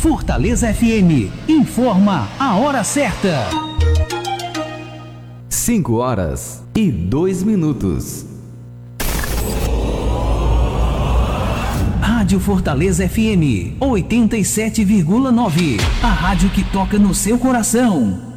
Fortaleza FM informa a hora certa. 5h02. Rádio Fortaleza FM 87,9. A rádio que toca no seu coração.